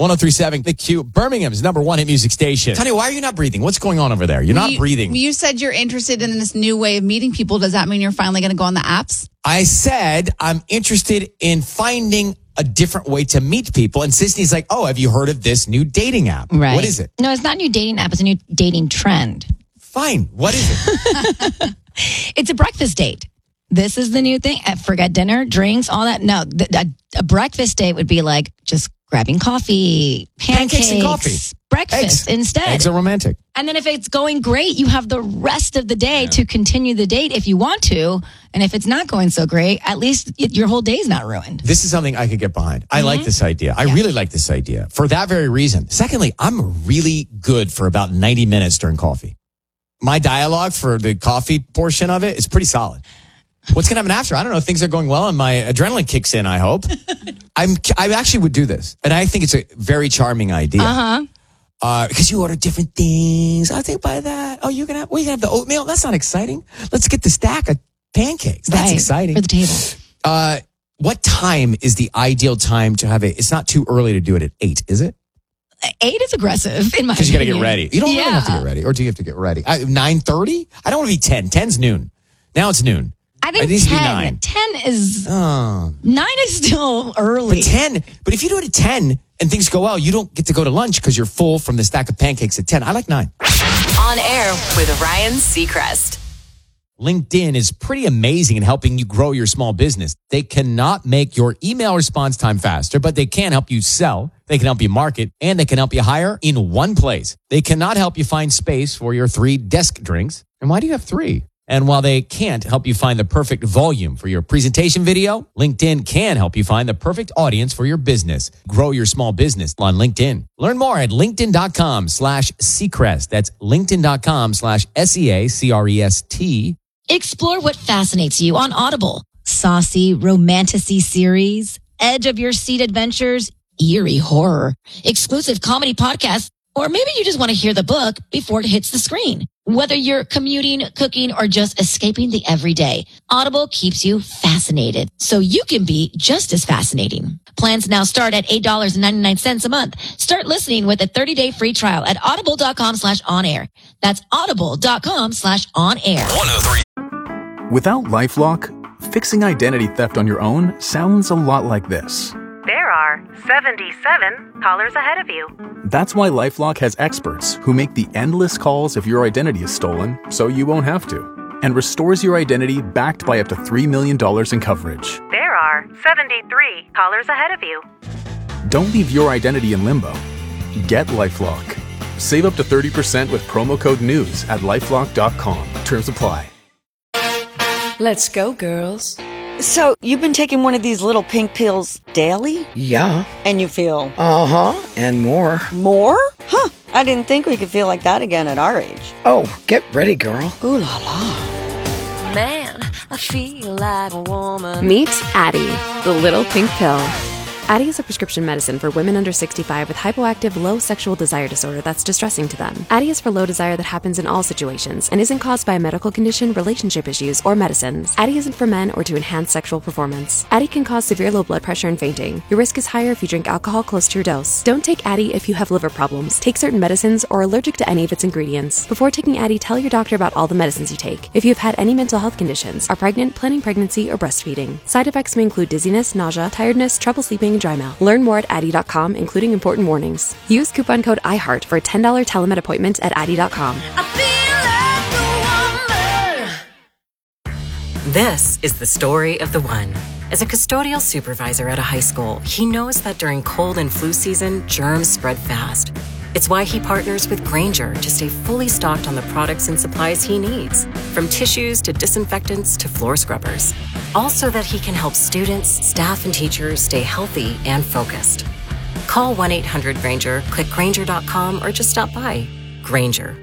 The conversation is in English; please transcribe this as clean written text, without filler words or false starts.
1037, The Q, Birmingham's #1 hit music station. Tanya, why are you not breathing? What's going on over there? You're not breathing. You said you're interested in this new way of meeting people. Does that mean you're finally going to go on the apps? I said I'm interested in finding a different way to meet people. And Sisney's like, oh, have you heard of this new dating app? Right. What is it? No, it's not a new dating app. It's a new dating trend. Fine. What is it? It's a breakfast date. This is the new thing. Forget dinner, drinks, all that. No, a breakfast date would be like just grabbing coffee, pancakes and coffee. Breakfast instead. Eggs are romantic. And then if it's going great, you have the rest of the day to continue the date if you want to. And if it's not going so great, at least your whole day is not ruined. This is something I could get behind. I like this idea. I really like this idea for that very reason. Secondly, I'm really good for about 90 minutes during coffee. My dialogue for the coffee portion of it is pretty solid. What's going to happen after? I don't know. Things are going well and my adrenaline kicks in, I hope. I actually would do this. And I think it's a very charming idea. Because you order different things. I think by that. Oh, you can have the oatmeal. That's not exciting. Let's get the stack of pancakes. That's exciting. For the table. What time is the ideal time to have it? It's not too early to do it at 8, is it? 8 is aggressive in my opinion. Because you got to get ready. You don't really have to get ready. Or do you have to get ready? 9:30? I don't want to be 10. 10's noon. Now it's noon. I think it needs 10. To be 9. 10 is... 9 is still early. But if you do it at 10 and things go well, you don't get to go to lunch because you're full from the stack of pancakes at 10. I like 9. On Air with Ryan Seacrest. LinkedIn is pretty amazing in helping you grow your small business. They cannot make your email response time faster, but they can help you sell, they can help you market, and they can help you hire in one place. They cannot help you find space for your 3 desk drinks. And why do you have 3? And while they can't help you find the perfect volume for your presentation video, LinkedIn can help you find the perfect audience for your business. Grow your small business on LinkedIn. Learn more at linkedin.com/Seacrest. That's linkedin.com/SEACREST. Explore what fascinates you on Audible. Saucy, romantic-y series, edge of your seat adventures, eerie horror, exclusive comedy podcasts, or maybe you just want to hear the book before it hits the screen. Whether you're commuting, cooking, or just escaping the everyday, Audible keeps you fascinated so you can be just as fascinating. Plans now start at $8.99 a month. Start listening with a 30-day free trial at audible.com/onair. That's audible.com/onair. 103. Without LifeLock, fixing identity theft on your own sounds a lot like this. There are 77 callers ahead of you. That's why LifeLock has experts who make the endless calls if your identity is stolen, so you won't have to, and restores your identity backed by up to $3 million in coverage. There are 73 callers ahead of you. Don't leave your identity in limbo. Get LifeLock. Save up to 30% with promo code NEWS at LifeLock.com. Terms apply. Let's go, girls. So, you've been taking one of these little pink pills daily? Yeah. And you feel? Uh-huh, and more. More? Huh, I didn't think we could feel like that again at our age. Oh, get ready, girl. Ooh la la. Man, I feel like a woman. Meet Addyi, the little pink pill. Addyi is a prescription medicine for women under 65 with hypoactive low sexual desire disorder that's distressing to them. Addyi is for low desire that happens in all situations and isn't caused by a medical condition, relationship issues, or medicines. Addyi isn't for men or to enhance sexual performance. Addyi can cause severe low blood pressure and fainting. Your risk is higher if you drink alcohol close to your dose. Don't take Addyi if you have liver problems, take certain medicines, or are allergic to any of its ingredients. Before taking Addyi, tell your doctor about all the medicines you take. If you have had any mental health conditions, are pregnant, planning pregnancy, or breastfeeding. Side effects may include dizziness, nausea, tiredness, trouble sleeping, and dry mouth. Learn more at Addyi.com, including important warnings. Use coupon code IHEART for a $10 telemed appointment at Addyi.com. This is the story of the one. As a custodial supervisor at a high school, he knows that during cold and flu season, germs spread fast. It's why he partners with Grainger to stay fully stocked on the products and supplies he needs, from tissues to disinfectants to floor scrubbers. Also that he can help students, staff, and teachers stay healthy and focused. Call 1-800-GRAINGER, click Grainger.com, or just stop by. Grainger,